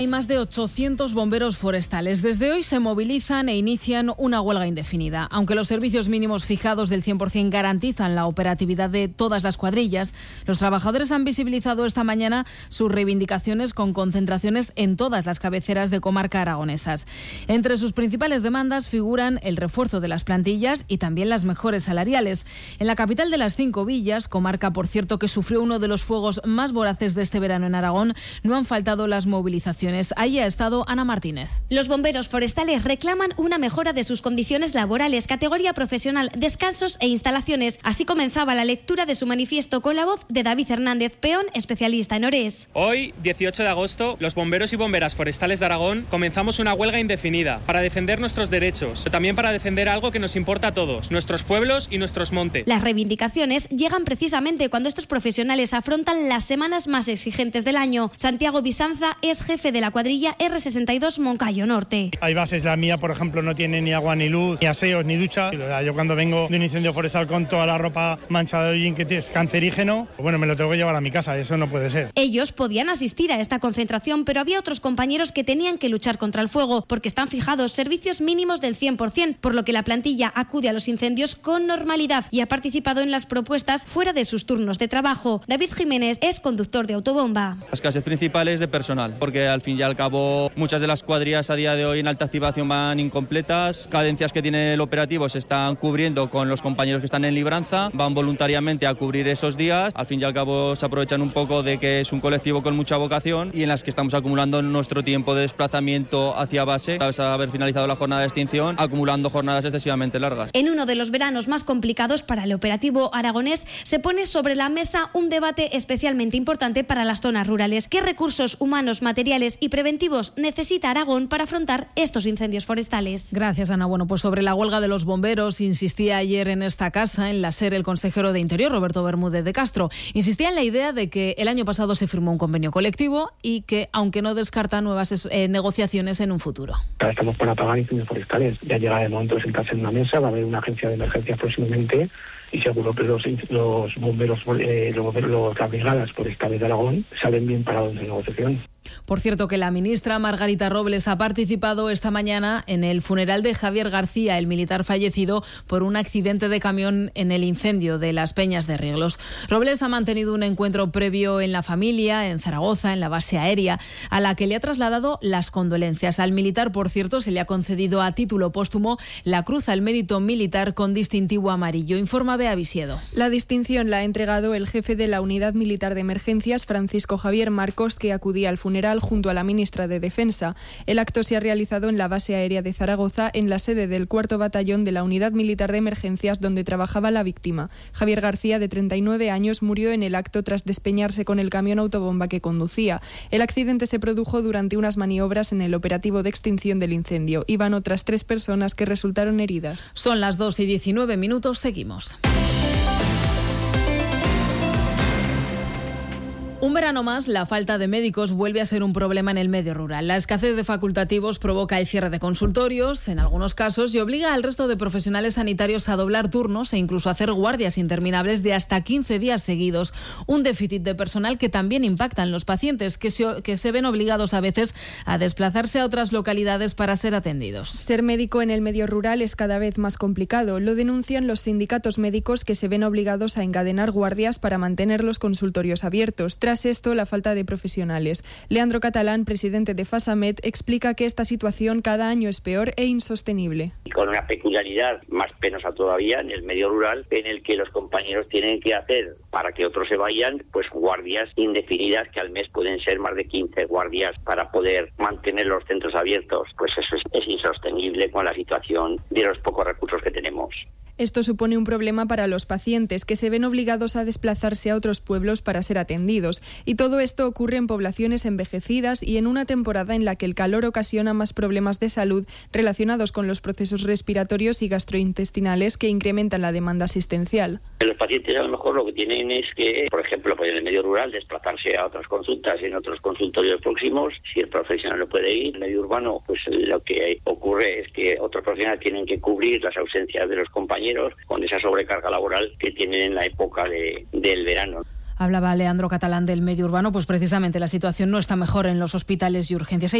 Hay más de 800 bomberos forestales. Desde hoy se movilizan e inician una huelga indefinida. Aunque los servicios mínimos fijados del 100% garantizan la operatividad de todas las cuadrillas, los trabajadores han visibilizado esta mañana sus reivindicaciones con concentraciones en todas las cabeceras de comarca aragonesas. Entre sus principales demandas figuran el refuerzo de las plantillas y también las mejores salariales. En la capital de las 5 villas, comarca por cierto que sufrió uno de los fuegos más voraces de este verano en Aragón, no han faltado las movilizaciones. Allí ha estado Ana Martínez. Los bomberos forestales reclaman una mejora de sus condiciones laborales, categoría profesional, descansos e instalaciones. Así comenzaba la lectura de su manifiesto con la voz de David Hernández, peón especialista en Orés. Hoy, 18 de agosto, los bomberos y bomberas forestales de Aragón comenzamos una huelga indefinida para defender nuestros derechos, pero también para defender algo que nos importa a todos, nuestros pueblos y nuestros montes. Las reivindicaciones llegan precisamente cuando estos profesionales afrontan las semanas más exigentes del año. Santiago Bisanza es jefe de la cuadrilla R62 Moncayo Norte. Hay bases, la mía por ejemplo no tiene ni agua ni luz, ni aseos ni ducha. Yo cuando vengo de un incendio forestal con toda la ropa manchada de hollín que es cancerígeno, bueno, me lo tengo que llevar a mi casa, eso no puede ser. Ellos podían asistir a esta concentración, pero había otros compañeros que tenían que luchar contra el fuego porque están fijados servicios mínimos del 100%, por lo que la plantilla acude a los incendios con normalidad y ha participado en las propuestas fuera de sus turnos de trabajo. David Jiménez es conductor de autobomba. La escasez principal es de personal, porque al fin y al cabo muchas de las cuadrillas a día de hoy en alta activación van incompletas, cadencias que tiene el operativo se están cubriendo con los compañeros que están en libranza, van voluntariamente a cubrir esos días, al fin y al cabo se aprovechan un poco de que es un colectivo con mucha vocación y en las que estamos acumulando nuestro tiempo de desplazamiento hacia base, tras haber finalizado la jornada de extinción, acumulando jornadas excesivamente largas. En uno de los veranos más complicados para el operativo aragonés se pone sobre la mesa un debate especialmente importante para las zonas rurales. ¿Qué recursos humanos, materiales y preventivos necesita Aragón para afrontar estos incendios forestales? Gracias, Ana. Bueno, pues sobre la huelga de los bomberos insistía ayer en esta casa, en la SER, el consejero de Interior, Roberto Bermúdez de Castro. Insistía en la idea de que el año pasado se firmó un convenio colectivo y que, aunque no descarta nuevas negociaciones en un futuro. Estamos para apagar incendios forestales. Ya llega el momento de sentarse en una mesa, va a haber una agencia de emergencias próximamente y seguro que los bomberos, las brigadas forestales de Aragón salen bien parados en la negociación. Por cierto, que la ministra Margarita Robles ha participado esta mañana en el funeral de Javier García, el militar fallecido por un accidente de camión en el incendio de las Peñas de Rieglos. Robles ha mantenido un encuentro previo en la familia, en Zaragoza, en la base aérea, a la que le ha trasladado las condolencias. Al militar, por cierto, se le ha concedido a título póstumo la Cruz al Mérito Militar con distintivo amarillo. Informa Bea Visiedo. La distinción la ha entregado el jefe de la Unidad Militar de Emergencias, Francisco Javier Marcos, que acudía al funeral junto a la ministra de Defensa. El acto se ha realizado en la base aérea de Zaragoza, en la sede del 4º Batallón de la Unidad Militar de Emergencias donde trabajaba la víctima. Javier García, de 39 años, murió en el acto tras despeñarse con el camión autobomba que conducía. El accidente se produjo durante unas maniobras en el operativo de extinción del incendio. Iban otras 3 personas que resultaron heridas. Son las 2:19, seguimos. Un verano más, la falta de médicos vuelve a ser un problema en el medio rural. La escasez de facultativos provoca el cierre de consultorios, en algunos casos, y obliga al resto de profesionales sanitarios a doblar turnos e incluso a hacer guardias interminables de hasta 15 días seguidos. Un déficit de personal que también impacta en los pacientes, que se ven obligados a veces a desplazarse a otras localidades para ser atendidos. Ser médico en el medio rural es cada vez más complicado. Lo denuncian los sindicatos médicos, que se ven obligados a encadenar guardias para mantener los consultorios abiertos. Tras esto, la falta de profesionales. Leandro Catalán, presidente de FASAMED, explica que esta situación cada año es peor e insostenible. Y con una peculiaridad más penosa todavía en el medio rural, en el que los compañeros tienen que hacer, para que otros se vayan, pues guardias indefinidas, que al mes pueden ser más de 15 guardias para poder mantener los centros abiertos. Pues eso es insostenible con la situación de los pocos recursos que tenemos. Esto supone un problema para los pacientes, que se ven obligados a desplazarse a otros pueblos para ser atendidos. Y todo esto ocurre en poblaciones envejecidas y en una temporada en la que el calor ocasiona más problemas de salud relacionados con los procesos respiratorios y gastrointestinales que incrementan la demanda asistencial. Los pacientes a lo mejor lo que tienen es que, por ejemplo, en el medio rural desplazarse a otras consultas en otros consultorios próximos, si el profesional no puede ir. En el medio urbano, pues lo que ocurre es que otros profesionales tienen que cubrir las ausencias de los compañeros con esa sobrecarga laboral que tienen en la época del verano. Hablaba Leandro Catalán del medio urbano, pues precisamente la situación no está mejor en los hospitales y urgencias.